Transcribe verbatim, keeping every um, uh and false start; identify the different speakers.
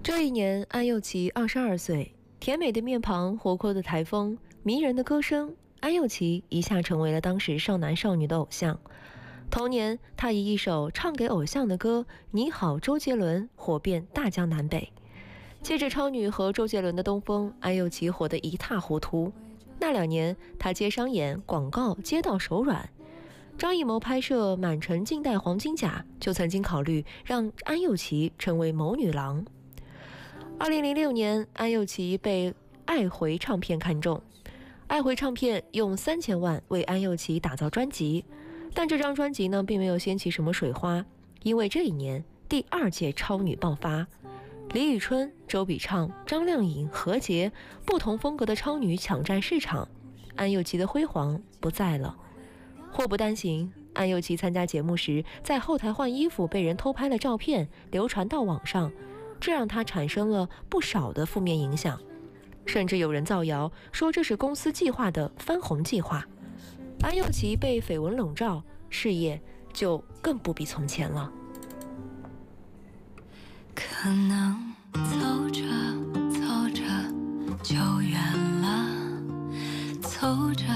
Speaker 1: 这一年，安又琪二十二岁，甜美的面庞，活泼的台风，迷人的歌声，安又琪一下成为了当时少男少女的偶像。同年，她以一首唱给偶像的歌《你好，周杰伦》火遍大江南北。借着超女和周杰伦的东风，安又琪火得一塌糊涂。那两年，她接商演、广告接到手软。张艺谋拍摄《满城尽带黄金甲》，就曾经考虑让安又琪成为谋女郎。二零零六年，安又琪被爱回唱片看中，爱回唱片用三千万为安又琪打造专辑，但这张专辑呢，并没有掀起什么水花，因为这一年第二届超女爆发，李宇春、周笔畅、张靓颖、何洁不同风格的超女抢占市场，安又琪的辉煌不在了。祸不单行，安又琪参加节目时在后台换衣服被人偷拍了照片，流传到网上，这让她产生了不少的负面影响，甚至有人造谣说这是公司计划的翻红计划。安又琪被绯闻笼罩，事业就更不比从前了。
Speaker 2: 可能走着走着就远了，走着